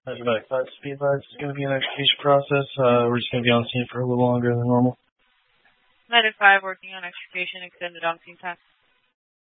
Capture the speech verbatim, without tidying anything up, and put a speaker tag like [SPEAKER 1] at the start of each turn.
[SPEAKER 1] Hydromatic five speed lights is going to be an extrication process. Uh, we're just going to be on scene for a little longer than normal.
[SPEAKER 2] Medic five working on extrication, extended on scene time.